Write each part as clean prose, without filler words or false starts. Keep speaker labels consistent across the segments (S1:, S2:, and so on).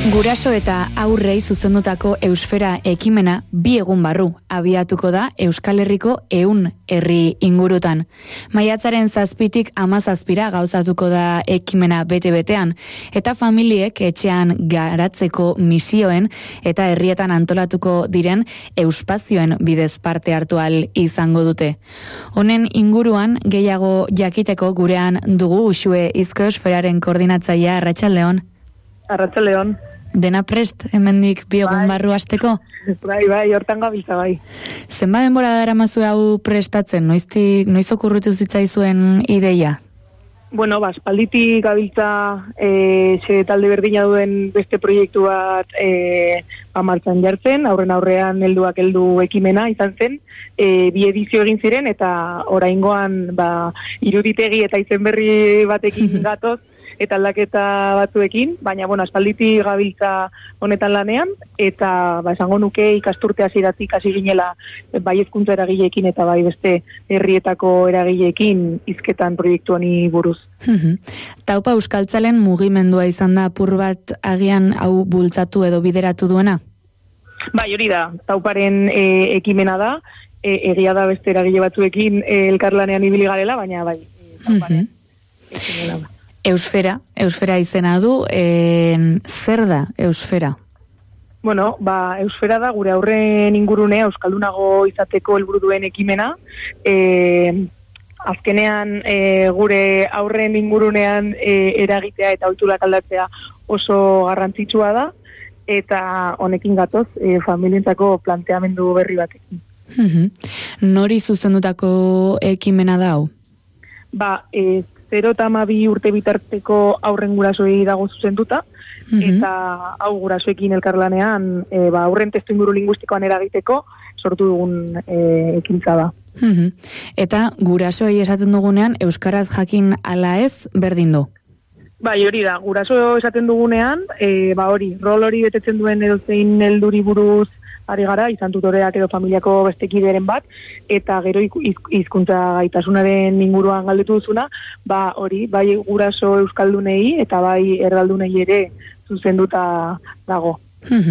S1: Guraso eta aurrei zuzendutako Eusfera ekimena 2 egun barru abiatuko da Euskal Herriko 100 herri ingurutan. Maiatzaren 7tik 17ra gauzatuko da ekimena bete-betean, eta familiek etxean garatzeko misioen eta herrietan antolatuko diren euspazioen bidez parte hartu ahal izango dute. Honen inguruan gehiago jakiteko gurean dugu Uxue Izko Eusferaren koordinatzailea. Arratsaldeon.
S2: Arratsaldeon.
S1: Dena prest, hemendik 2 egun barru hasteko?
S2: Bai, hortan gabiltza bai.
S1: Zenbat denbora daramazu hau prestatzen? Noiz okurritu zitzaizuen ideia?
S2: Bueno, aspalditik gabiltza talde berdina duen beste proiektu bat martxan jartzen, aurrean helduak heldu ekimena izan zen, 2 edizio egin ziren, eta oraingoan iruditegi eta izen berri batekin gatoz, eta aldaketa batzuekin, baina aspalditik gabiltza honetan lanean, eta esango nuke ikasturte hasieratik hasi ginela bai hezkuntza eragileekin eta bai beste herrietako eragileekin hizketan proiektu honi buruz.
S1: Taupa Euskaltzalen mugimendua izan da apur bat agian hau bultzatu edo bideratu duena?
S2: Bai, hori da, Tauparen ekimena da, egia da beste eragile batzuekin elkarlanean ibili garela, baina bai, Tauparen ekimena da. Eusfera izena du, zer da Eusfera? Bueno, Eusfera da gure aurren ingurunea euskaldunago izateko helburu duen ekimena. Azkenean gure aurren ingurunean eragitea eta ohiturak aldatzea oso garrantzitsua da, eta honekin gatoz familientzako planteamendu berri batekin.
S1: Nori zuzendutako ekimena da hau?
S2: 0 eta 12 urte bitarteko aurren gurasoei dago zuzenduta, eta hau gurasoekin elkarlanean aurren testuinguru linguistikoan eragiteko sortu dugun ekintza da.
S1: Eta gurasoei esaten dugunean euskaraz jakin ala ez berdin du?
S2: Bai, hori da, guraso esaten dugunean, rol hori betetzen duen edozein helduri buruz ari gara, izan tutoreak edo familiako bestekideren bat, eta gero hizkuntza gaitasunaren inguruan galdetu duzuna, bai guraso euskaldunei eta bai erdaldunei ere zuzenduta dago.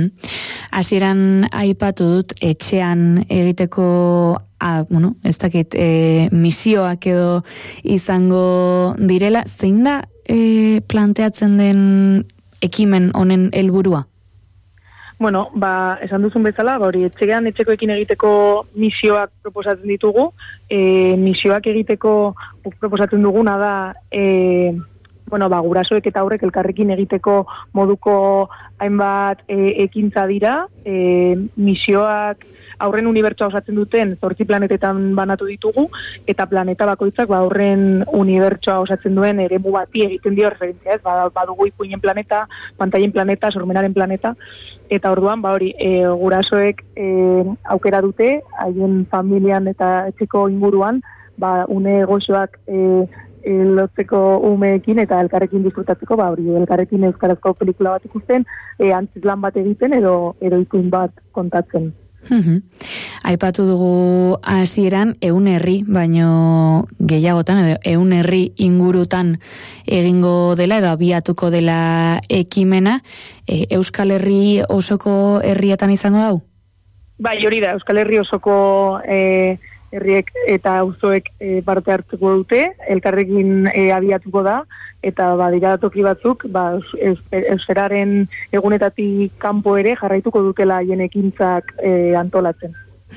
S1: Hasieran aipatu dut etxean egiteko ez dakit, misioak edo izango direla, zein da planteatzen den ekimen honen helburua?
S2: Bueno, esan duzun bezala, etxean etxekoekin egiteko misioak proposatzen ditugu. Misioak egiteko proposatzen duguna da, gurasoek eta aurrek elkarrekin egiteko moduko hainbat ekintza dira. Misioak aurren unibertsoa osatzen duten 8 planetetan banatu ditugu, eta planeta bakoitzak aurren unibertsoa osatzen duen eremu bati egiten dio referentzia, ez? Badugu ipuinen planeta, pantailen planeta, sormenaren planeta, eta orduan, gurasoek aukera dute, haien familian eta etxeko inguruan, une goxoak lotzeko umeekin eta elkarrekin disfrutatzeko, elkarrekin euskarazko pelikula bat ikusten, antzeslan bat egiten edo ipuin bat kontatzen.
S1: Aipatu dugu hasieran 100 herri, baino gehiagotan edo 100 herri ingurutan egingo dela edo abiatuko dela ekimena. Euskal Herri osoko herrietan izango dau?
S2: Bai, hori da, Euskal Herri osoko herriek eta auzoek parte hartuko dute, elkarrekin abiatuko da, eta dira toki batzuk, Eusferaren egunetatik kanpo ere jarraituko dutela haien ekintzak antolatzen.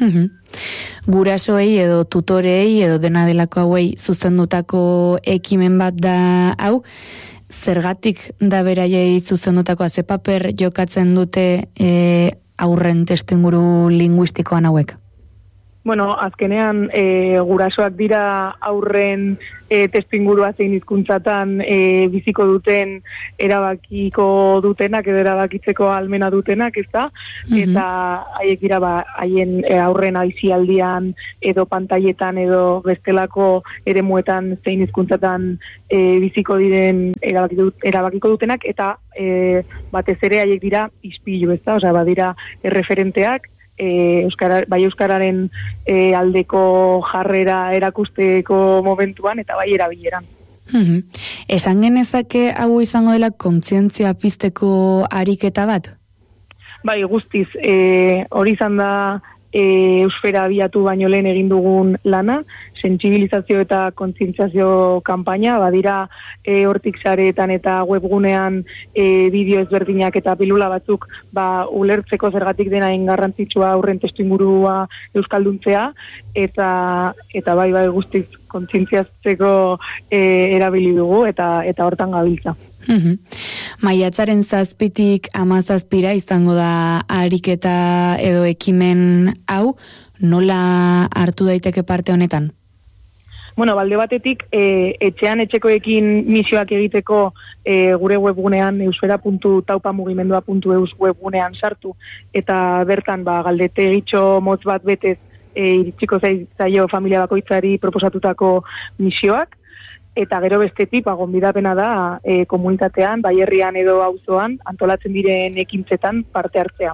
S1: Gurasoei edo tutorei edo dena delako hauei zuzendutako ekimen bat da hau, zergatik da beraiei zuzendutakoa, ze paper jokatzen dute aurren testuinguru linguistikoan hauek?
S2: Bueno, azkenean gurasoak dira aurren testuingurua zein hizkuntzatan biziko duten erabakiko dutenak edo erabakitzeko ahalmena dutenak, ezta? Eta haiek dira haien aurren aisialdian edo pantailetan edo bestelako eremuetan zein hizkuntzatan biziko diren erabakiko dutenak, eta batez ere haiek dira ispilu, ezta? Osea, badira erreferenteak bai euskararen aldeko jarrera erakusteko momentuan eta bai erabileran.
S1: Esan genezake hau izango dela kontzientzia pizteko ariketa bat?
S2: Bai, guztiz, hori izan da eusfera abiatu baino lehen egin dugun lana, sentsibilizazio eta kontzientziazio kanpaina, badira hortik sareetan eta webgunean bideo ezberdinak eta pilula batzuk ulertzeko zergatik denain garrantzitsua aurren testuingurua euskalduntzea, eta bai guztiz kontzientziatzeko erabili dugu eta hortan gabiltza.
S1: Maiatzaren 7tik 17ra izango da ariketa edo ekimen hau, nola hartu daiteke parte honetan?
S2: Bueno, balde batetik, etxean etxekoekin misioak egiteko gure webgunean eusfera.taupamugimendua.eus webgunean sartu, eta bertan galdete egitxo motz bat betez iritsiko zaio familia bakoitzari proposatutako misioak, eta gero bestetik, gonbidapena da komunitatean, bai herrian edo auzoan antolatzen diren ekintzetan parte hartzea.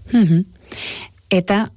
S1: Eta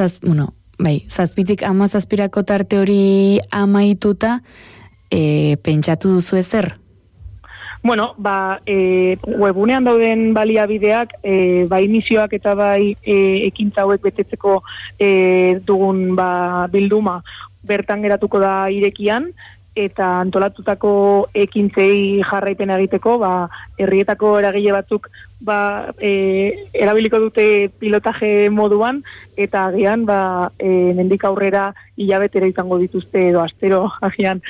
S1: 7tik 17rako tarte hori amaituta, pentsatu duzu ezer?
S2: Bueno, webunean dauden baliabideak, bai misioak eta bai ekintza hauek betetzeko dugun bilduma bertan geratuko da irekian, eta antolatutako ekintzei jarraipen egiteko, herrietako eragile batzuk erabiliko dute pilotaje moduan, eta agian mendik aurrera hilabetera izango dituzte edo astero agian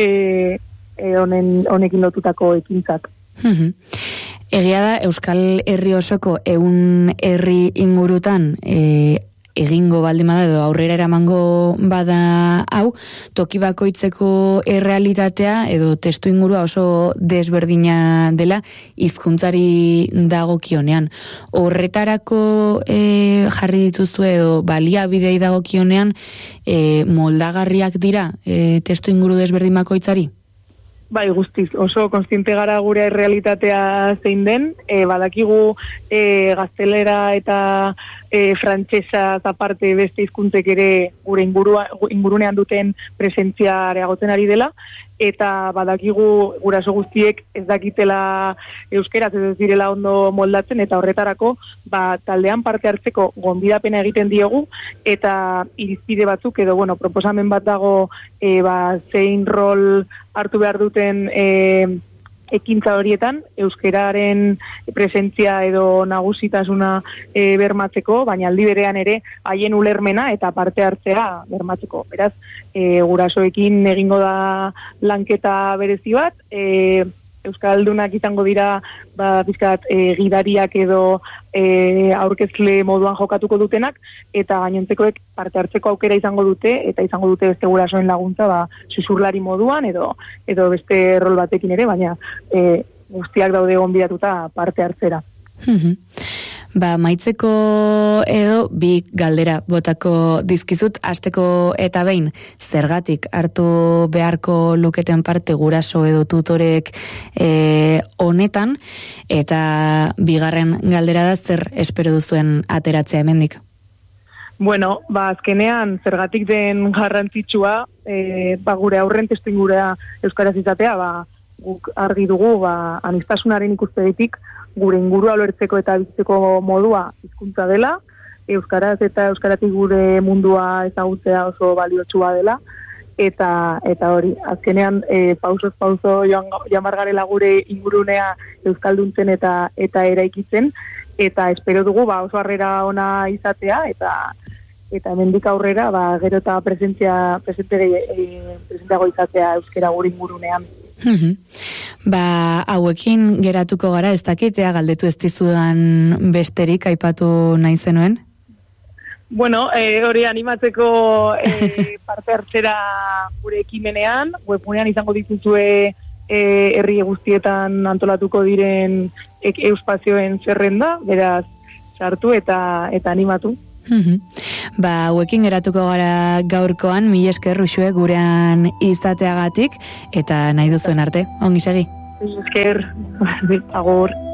S2: honekin lotutako ekintzak.
S1: Egia da, Euskal Herri osoko 100 herri ingurutan egingo baldin bada edo aurrera eramango bada hau, toki bakoitzeko errealitatea edo testu ingurua oso desberdina dela hizkuntzari dagokionean. Horretarako jarri dituzu edo baliabidei dagokionean moldagarriak dira testu inguru desberdin bakoitzari?
S2: Bai, guztiz, oso konstiente gara gure realitatea zein den, badakigu gaztelera eta frantsesa aparte beste hizkuntzek ere gure ingurunean duten presentzia areagotzen ari dela, eta badakigu guraso guztiek ez dakitela euskeraz ez direla ondo moldatzen, eta horretarako taldean parte hartzeko gonbidapena egiten diogu, eta irizpide batzuk edo proposamen bat dago zein rol hartu behar duten ekintza horietan, euskeraren presentzia edo nagusitasuna bermatzeko, baina aldi berean ere haien ulermena eta parte hartzea bermatzeko. Beraz, gurasoekin egingo da lanketa berezi bat, euskaldunak izango dira bizkat gidariak edo aurkezle moduan jokatuko dutenak, eta gainontzekoek parte hartzeko aukera izango dute, eta izango dute beste gurasoen laguntza susurlari moduan edo beste rol batekin ere, baina guztiak daude gonbidatuta parte hartzera.
S1: Maitzeko edo bi galdera botako dizkizut, hasteko eta behin, zergatik hartu beharko luketen parte guraso edo tutorek honetan, eta bigarren galdera da zer espero duzuen ateratzea hemendik?
S2: Bueno, azkenean zergatik den garrantzitsua, gure aurren testuingurua euskaraz izatea, guk argi dugu, aniztasunaren ikuspegitik, gure ingurua ulertzeko eta bizitzeko modua hizkuntza dela, euskaraz eta euskaratik gure mundua ezagutzea oso baliotsua dela, eta hori, azkenean pausoz pauso joan bargarela gure ingurunea euskalduntzen eta eraikitzen, eta espero dugu oso harrera ona izatea, eta hemendik aurrera gero eta presentego izatea euskara gure ingurunean.
S1: Hauekin geratuko gara, ez dakitea galdetu ez dizudan besterik aipatu nahi zenuen?
S2: Bueno, hori animatzeko parte hartzera gure ekimenean, webgunean izango dituzue herri guztietan antolatuko diren euspazioen zerrenda, beraz sartu eta animatu.
S1: Hauekin geratuko gara gaurkoan, mila esker Uxue gurean izateagatik, eta nahi duzuen arte, ongi segi.
S2: Esker, agur.